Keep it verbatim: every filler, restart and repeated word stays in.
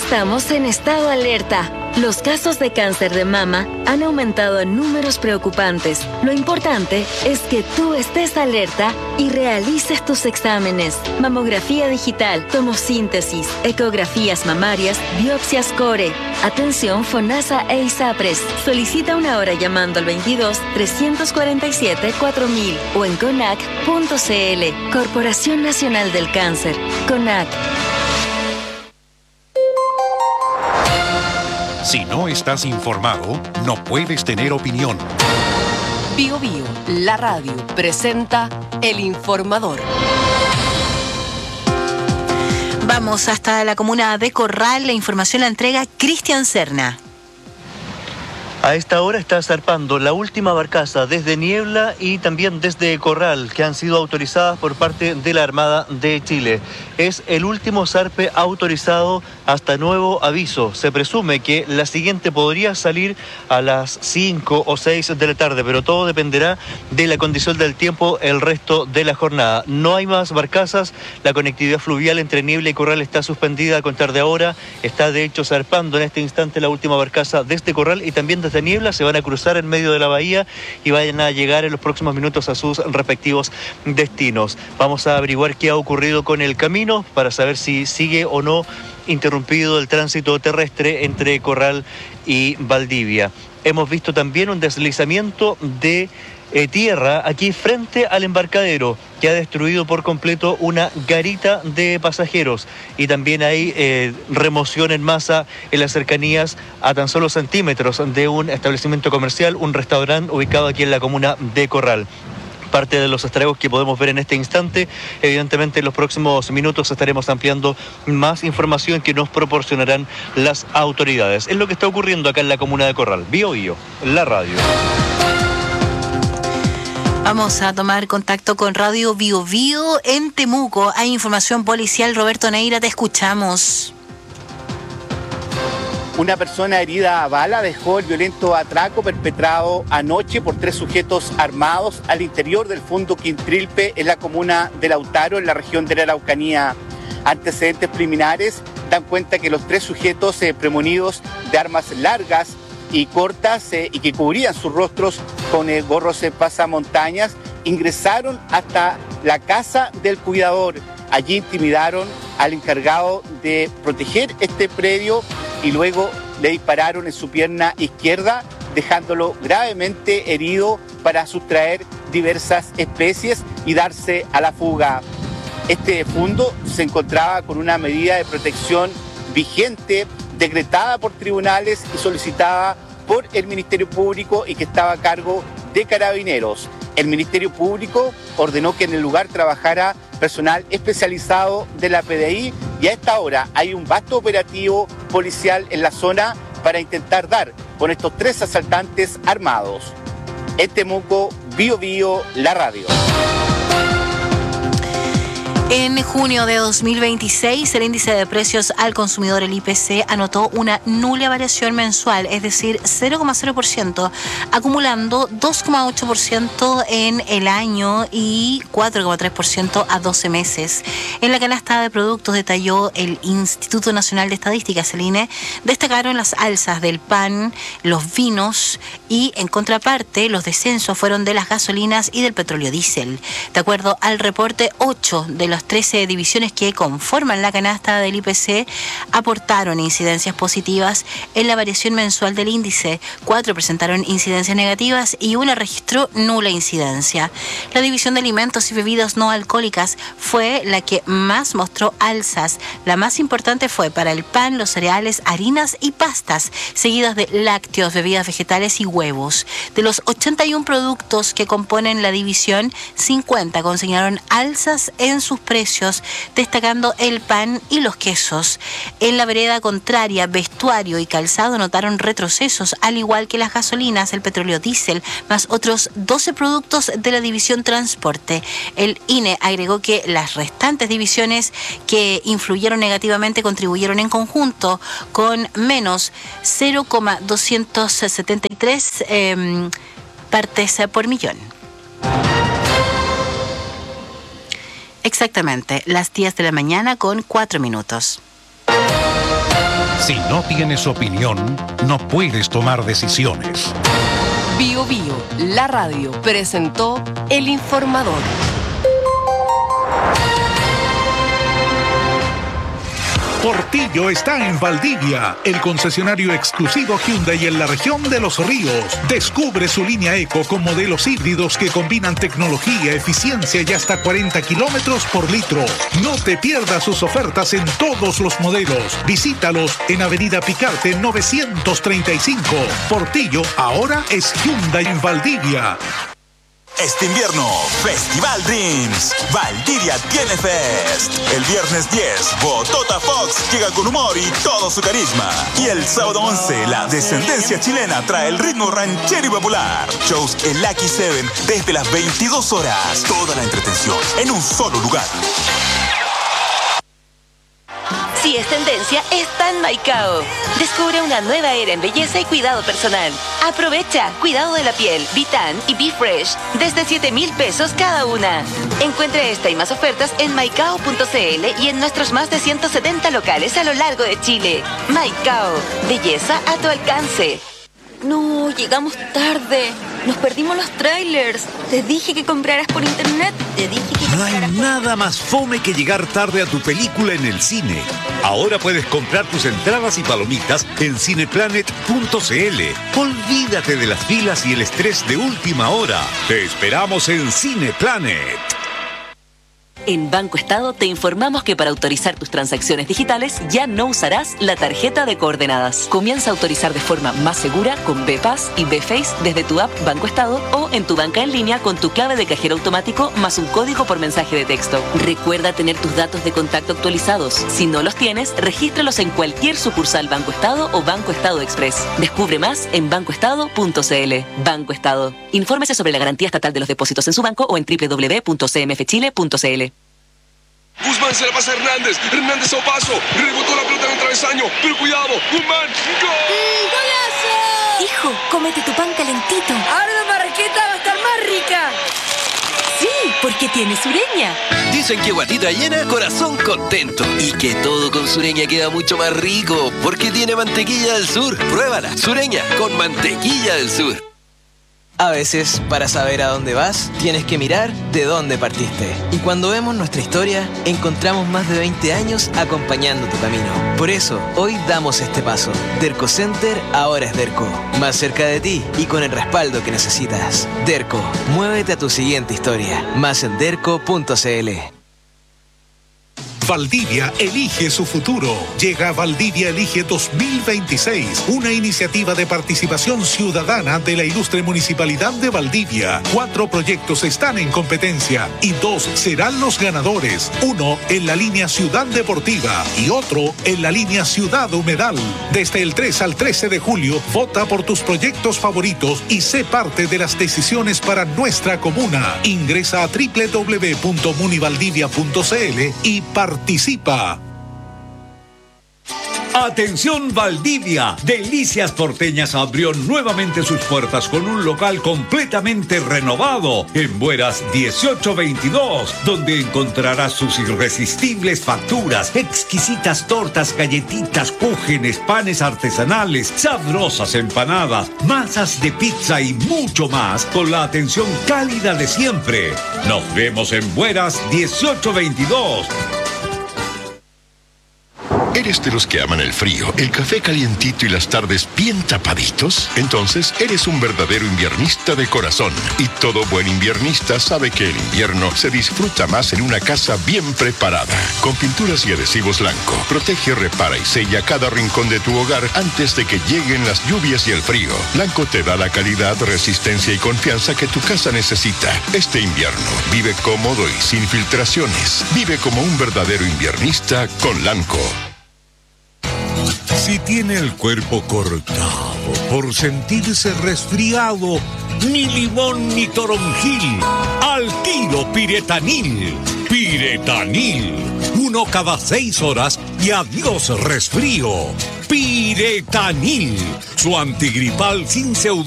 Estamos en estado alerta. Los casos de cáncer de mama han aumentado en números preocupantes. Lo importante es que tú estés alerta y realices tus exámenes. Mamografía digital, tomosíntesis, ecografías mamarias, biopsias core. Atención FONASA e ISAPRES. Solicita una hora llamando al veintidós, trescientos cuarenta y siete, cuatro mil o en conac punto cl. Corporación Nacional del Cáncer. CONAC. Si no estás informado, no puedes tener opinión. Bio Bio, la radio, presenta El Informador. Vamos hasta la comuna de Corral. La información la entrega Cristian Serna. A esta hora está zarpando la última barcaza desde Niebla y también desde Corral, que han sido autorizadas por parte de la Armada de Chile. Es el último zarpe autorizado hasta nuevo aviso. Se presume que la siguiente podría salir a las cinco o seis de la tarde, pero todo dependerá de la condición del tiempo el resto de la jornada. No hay más barcazas, la conectividad fluvial entre Niebla y Corral está suspendida a contar de ahora. Está de hecho zarpando en este instante la última barcaza desde Corral y también desde Niebla. Se van a cruzar en medio de la bahía y vayan a llegar en los próximos minutos a sus respectivos destinos. Vamos a averiguar qué ha ocurrido con el camino para saber si sigue o no interrumpido el tránsito terrestre entre Corral y Valdivia. Hemos visto también un deslizamiento de eh, tierra aquí frente al embarcadero, que ha destruido por completo una garita de pasajeros, y también hay eh, remoción en masa en las cercanías a tan solo centímetros de un establecimiento comercial, un restaurante ubicado aquí en la comuna de Corral. Parte de los estragos que podemos ver en este instante. Evidentemente en los próximos minutos estaremos ampliando más información que nos proporcionarán las autoridades. Es lo que está ocurriendo acá en la comuna de Corral. Bio Bio, la radio. Vamos a tomar contacto con Radio Bio Bio en Temuco. Hay información policial. Roberto Neira, te escuchamos. Una persona herida a bala dejó el violento atraco perpetrado anoche por tres sujetos armados al interior del Fondo Quintrilpe en la comuna de Lautaro, en la región de la Araucanía. Antecedentes preliminares dan cuenta que los tres sujetos eh, premonidos de armas largas y cortas eh, y que cubrían sus rostros con eh, gorros de pasamontañas ingresaron hasta la casa del cuidador. Allí intimidaron al encargado de proteger este predio y luego le dispararon en su pierna izquierda, dejándolo gravemente herido para sustraer diversas especies y darse a la fuga. Este fondo se encontraba con una medida de protección vigente, decretada por tribunales y solicitada por el Ministerio Público y que estaba a cargo de Carabineros. El Ministerio Público ordenó que en el lugar trabajara personal especializado de la P D I y a esta hora hay un vasto operativo policial en la zona para intentar dar con estos tres asaltantes armados. En Temuco, Bio Bio, la radio. En junio de dos mil veintiséis, el índice de precios al consumidor, el I P C, anotó una nula variación mensual, es decir, cero coma cero por ciento, acumulando dos coma ocho por ciento en el año y cuatro coma tres por ciento a doce meses. En la canasta de productos, detalló el Instituto Nacional de Estadísticas, el I N E, destacaron las alzas del pan, los vinos y, en contraparte, los descensos fueron de las gasolinas y del petróleo diésel. De acuerdo al reporte, ocho de los trece divisiones que conforman la canasta del I P C aportaron incidencias positivas en la variación mensual del índice, cuatro presentaron incidencias negativas y una registró nula incidencia. La división de alimentos y bebidas no alcohólicas fue la que más mostró alzas. La más importante fue para el pan, los cereales, harinas y pastas, seguidas de lácteos, bebidas vegetales y huevos. De los ochenta y uno productos que componen la división, cincuenta consignaron alzas en sus precios, destacando el pan y los quesos. En la vereda contraria, vestuario y calzado notaron retrocesos, al igual que las gasolinas, el petróleo diésel, más otros doce productos de la división transporte. El I N E agregó que las restantes divisiones que influyeron negativamente contribuyeron en conjunto con menos cero coma doscientos setenta y tres eh, partes por millón. Exactamente, las diez de la mañana con cuatro minutos. Si no tienes opinión, no puedes tomar decisiones. Bio Bio, la radio, presentó El Informador. Portillo está en Valdivia, el concesionario exclusivo Hyundai en la región de Los Ríos. Descubre su línea Eco con modelos híbridos que combinan tecnología, eficiencia y hasta cuarenta kilómetros por litro. No te pierdas sus ofertas en todos los modelos. Visítalos en Avenida Picarte novecientos treinta y cinco. Portillo ahora es Hyundai en Valdivia. Este invierno, Festival Dreams. Valdivia tiene Fest. El viernes diez, Botota Fox llega con humor y todo su carisma. Y el sábado once, la descendencia chilena trae el ritmo ranchero y popular. Shows en Lucky Seven desde las veintidós horas. Toda la entretención en un solo lugar. Si es tendencia, está en Maicao. Descubre una nueva era en belleza y cuidado personal. Aprovecha cuidado de la piel, Vitan y Be Fresh desde siete mil pesos cada una. Encuentra esta y más ofertas en maicao punto cl y en nuestros más de ciento setenta locales a lo largo de Chile. Maicao, belleza a tu alcance. No, llegamos tarde. Nos perdimos los trailers. Te dije que compraras por internet. Te dije que No hay nada más fome que llegar tarde a tu película en el cine. Ahora puedes comprar tus entradas y palomitas en cineplanet punto cl. Olvídate de las filas y el estrés de última hora. Te esperamos en Cineplanet. En Banco Estado te informamos que para autorizar tus transacciones digitales ya no usarás la tarjeta de coordenadas. Comienza a autorizar de forma más segura con B-Pass y B-Face desde tu app Banco Estado o en tu banca en línea con tu clave de cajero automático más un código por mensaje de texto. Recuerda tener tus datos de contacto actualizados. Si no los tienes, regístralos en cualquier sucursal Banco Estado o Banco Estado Express. Descubre más en banco estado punto cl. Banco Estado. Infórmese sobre la garantía estatal de los depósitos en su banco o en doble u doble u doble u punto c m f chile punto c l. Guzmán se la pasa a Hernández. Hernández a Opaso. Rebotó la pelota en el travesaño. Pero cuidado. Guzmán. ¡Gol! ¡Golazo! Hijo, cómete tu pan calentito. Ahora la marraqueta va a estar más rica. Sí, porque tiene Sureña. Dicen que guatita llena, corazón contento. Y que todo con Sureña queda mucho más rico. Porque tiene mantequilla del sur. Pruébala. Sureña con mantequilla del sur. A veces, para saber a dónde vas, tienes que mirar de dónde partiste. Y cuando vemos nuestra historia, encontramos más de veinte años acompañando tu camino. Por eso, hoy damos este paso. Derco Center ahora es Derco. Más cerca de ti y con el respaldo que necesitas. Derco, muévete a tu siguiente historia. Más en derco punto cl. Valdivia elige su futuro. Llega Valdivia Elige dos mil veintiséis, una iniciativa de participación ciudadana de la ilustre Municipalidad de Valdivia. Cuatro proyectos están en competencia y dos serán los ganadores. Uno en la línea Ciudad Deportiva y otro en la línea Ciudad Humedal. Desde el tres al trece de julio, vota por tus proyectos favoritos y sé parte de las decisiones para nuestra comuna. Ingresa a doble u doble u doble u punto munivaldivia punto cl y participa. Participa. Atención Valdivia, Delicias Porteñas abrió nuevamente sus puertas con un local completamente renovado en Bueras dieciocho veintidós, donde encontrarás sus irresistibles facturas, exquisitas tortas, galletitas, cúgenes, panes artesanales, sabrosas empanadas, masas de pizza y mucho más con la atención cálida de siempre. Nos vemos en Bueras dieciocho veintidós. ¿Eres de los que aman el frío, el café calientito y las tardes bien tapaditos? Entonces, eres un verdadero inviernista de corazón. Y todo buen inviernista sabe que el invierno se disfruta más en una casa bien preparada. Con pinturas y adhesivos Lanco, protege, repara y sella cada rincón de tu hogar antes de que lleguen las lluvias y el frío. Lanco te da la calidad, resistencia y confianza que tu casa necesita. Este invierno, vive cómodo y sin filtraciones. Vive como un verdadero inviernista con Lanco. Si tiene el cuerpo cortado por sentirse resfriado, ni limón ni toronjil, alquilo Piretanil. Piretanil, uno cada seis horas y adiós resfrío. Piretanil, su antigripal sin pseudo